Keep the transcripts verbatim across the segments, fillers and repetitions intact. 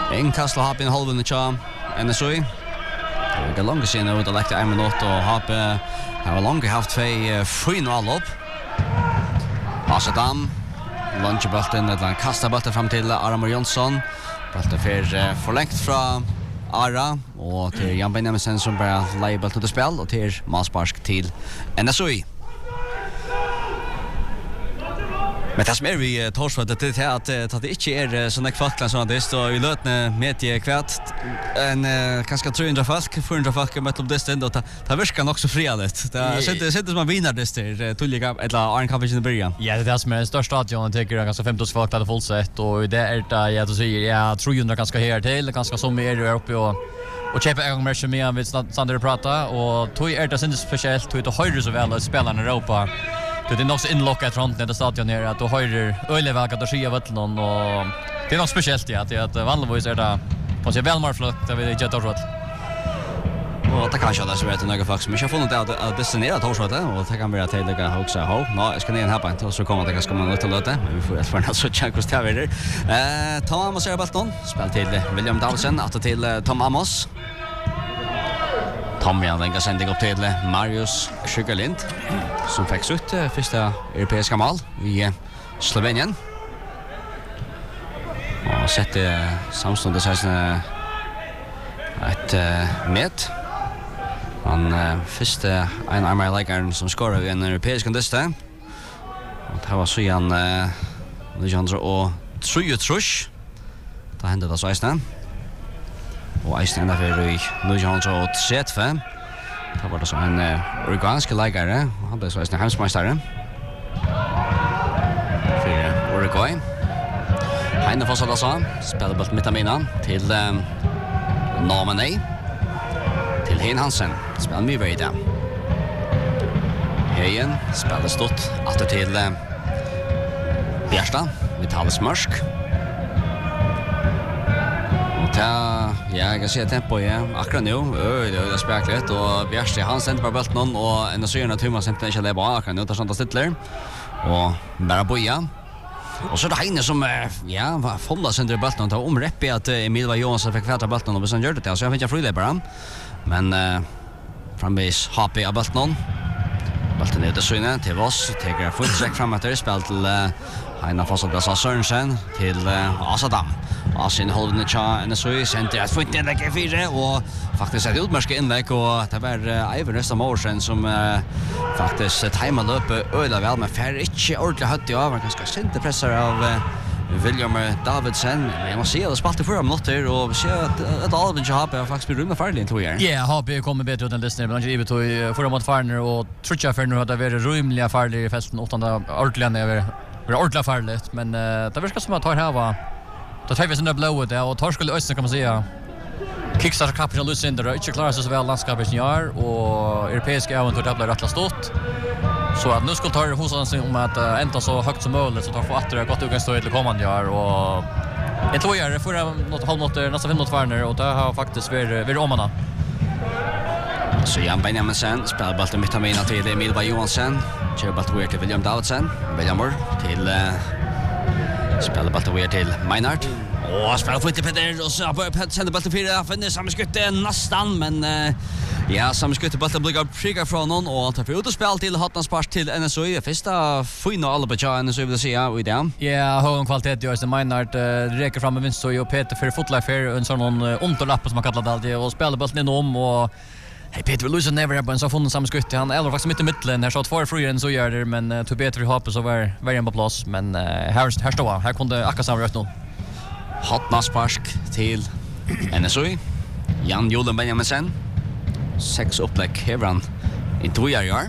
En kastla Hape en halv tja N S I. Det är långt sen ut och läckte en minut och Hape har långt haft två fri nu all upp. Asadam launcher bollen eller kastar bollen fram till Aramor Jonsson. Bollen för förlängt från Ara och till Jan Benjaminsen som bara lägger bollen till spel och till Malsparsk till N S I. Men det som är vi torsdag det är att att det inte är såna kvartlar som det står i lötne medie kvart en kanske trehundra folk fyrahundra folk med det stund och det verkar också frialigt. Det sätter sätter man vinner det där tulliga eller Arn Cup i början. Ja, det är som är största stadion tycker jag ganska femton folk hade fullsatt och det är det jag säger ja trehundra ganska här till ganska som är uppe och och köpa en gång mer som jag vet Sander prata och tog är det sen speciellt tog det höjder så väl att spela i Europa. Det är nog så inlockat runt det stadion här att då höjder öleväg att skia vatten och det är något speciellt ja att det vanligtvis är det på sig väl mer flott det vill jag inte råd. Och det kanske det så vet några folk som inte har funnit att att destinera torsdag och det kan vara att lägga också ha. Nej, jag ska ner här på inte så kommer det kanske komma ut och låta. Men vi får ett för så chans att ta vidare. Eh Tom Amos är bollen. Spel till William Davidson att till Tom Amos. Tom Jan lägger sändning upp till Marius Sugarlind som fick ut första europeiska mål i Slovenien. Och sätter samstundes här ett met. Han första en armar läggaren som skorar i en europeisk lista. Och det var så igen Alejandro och Truju Trush. Det hände det så här. Och Eisen där för i Alejandro och Tretfe. Det var det så en uruguayansk läggare. Han blev så en hemsmästare. För Uruguay. Heine Fossala så spelar bollen mitt amina till Normanay. Till Hein Hansen. Spelar mycket vidare. Hejen spelar stort åter till Bjärsta. Vitalis Mörsk. Och ta ja, jag ser tempo ja. Akkurat nu. Oj, det är spektakulärt och Bjärsta han sänder på bollen och en syna Thomas inte inte det bara kan inte sånt stiller. Och bara boja. Och så det Heine som ja, var fulla sönder bollen och ta om rätt på att Emil Johansson fick fäta bollen och sen gjorde det så jag fick jag fri det bara. Men uh, framvis Hape av bollen. Bollen är det syne till oss. Tar fullt sträck framåt där spel till uh, Heina Fossada Sörensen till uh, Asadam. Asin håller tja N S I center att få inte lägga fyra och faktiskt ett utmärkt inlägg och det var uh, Ivan nästa morgon som uh, faktiskt tajmar löpet öde väl men fär inte ordentligt hött i av ganska sent pressar av uh, William Davidson, men jag måste säga att spalt i förra minuter och se att ett Alvin Hape har faktiskt blivit rymna färdig tror jag. Ja, Hape kommer bättre ut än lyssnare, men han givet tog förra mot Farner och Trutcha Farner hade varit rymliga färdig i festen åttonde ordentligen över var ordentligt färdigt, men uh, det verkar som att tar här var då tar vi sen blået och tar skulle östen kan man säga. Kickstarter kapten Lucinder och inte klarar sig så väl landskapet i år och europeiska äventyr det blir rätt stort. Så att nu ska ta hosan sig om att uh, ända så högt som möjligt så tar få att det gott utgång stå till kommande år och jag tror jag det förra något halvmånader nästa fem mot Farner och det har faktiskt varit varit omarna. Så Jan Benjaminsen spelar bollen mitt amina till Emil Johansson. Kör bollen till William Davidson. William till uh, spelar bollen till Meinhardt. Åh, spelar för Peter och så på sänder bollen fyra finner samma skutte nästan men uh, ja, samma skutte bollen blir pricka från någon och tar för ut och spel till Hatnarspark till N S I. Första fina alla på N S I vill säga och idén. Ja, hög kvalitet gör det Meinhardt uh, räcker fram med vinst och Peter för fotlife en sån någon uh, underlapp som man kallar det alltid och spelar bollen inom och Hey Peter will lose never happen så funnit samma skutt han eller faktiskt mitt i mitten här så att för free så gör det men uh, to Peter hoppas så var var på plats men uh, här här står här kunde akkurat samma rätt nu. Hatnarspark till N S I. Jan Jolen Benjaminsen. Sex upplägg Hebran i två år.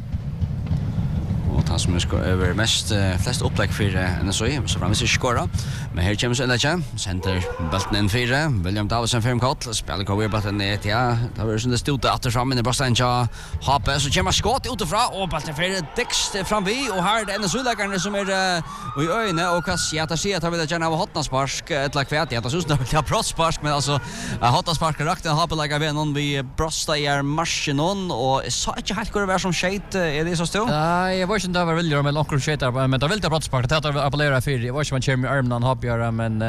Och han som ska över mest uh, flest upplägg för uh, N S I så fram sig skora. Men här kommer så Elacha center bollen in fyra. William Davidson fem kort spelar går bollen ner ja. Det var sån det stod att fram i Boston ja. Hape så kommer skott utifrån och bollen för Dex fram vi och här det N S I-lägaren som är uh, i ögonen och kas jag tar se att han vill gärna ha Hatnarspark ett lag kvärt jag tar så snart jag Brospark men alltså Hatnarspark rakt en Hape-lägare vid någon vi Brosta är marschen någon och så inte helt går det vara som skit är det så stå? Nej, jag vet inte det var väl med onkel skit men det vill jag Brospark det tar appellera för det var som en charm armen han har men